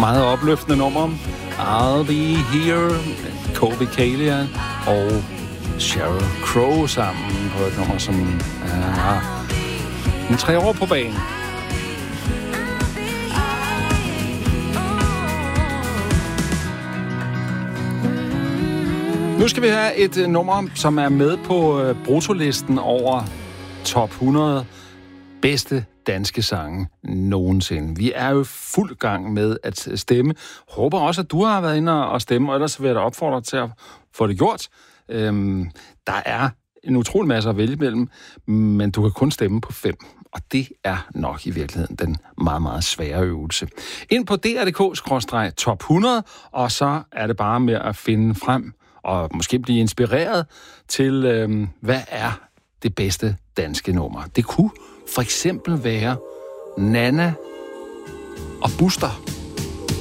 Meget opløftende nummer. I'll Be Here, Colby Callier og Sheryl Crow sammen på et nummer, som er en 3 år på banen. Nu skal vi have et nummer, som er med på bruttolisten over top 100 bedste danske sange nogensinde. Vi er jo fuld gang med at stemme. Håber også, at du har været inde og stemme, og ellers vil jeg da opfordre til at få det gjort. Der er en utrolig masse at vælge mellem, men du kan kun stemme på 5. Og det er nok i virkeligheden den meget, meget svære øvelse. Ind på dr.dk/top 100, og så er det bare med at finde frem og måske blive inspireret til, hvad er det bedste danske nummer. Det kunne for eksempel være Nanna og Buster.